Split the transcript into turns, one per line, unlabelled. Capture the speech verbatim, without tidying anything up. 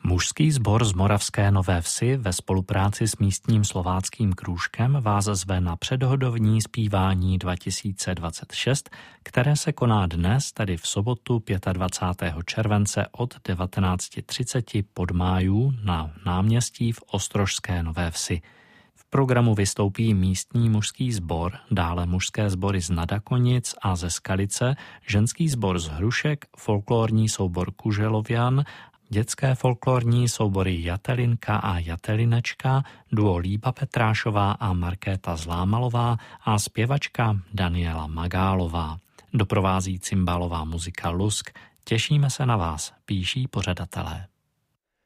Mužský sbor z Moravské Nové Vsi ve spolupráci s místním slováckým krůžkem vás zve na předhodovní zpívání dva tisíce dvacet šest, které se koná dnes, tedy v sobotu dvacátého pátého července od devatenáct třicet pod Májů na náměstí v Ostrožské Nové Vsi. V programu vystoupí místní mužský sbor, dále mužské sbory z Nadakonic a ze Skalice, ženský sbor z Hrušek, folklorní soubor Kuželovian, dětské folklorní soubory Jatelinka a Jatelinečka, duo Líba Petrášová a Markéta Zlámalová a zpěvačka Daniela Magálová. Doprovází cymbálová muzika Lusk. Těšíme se na vás, píší pořadatelé.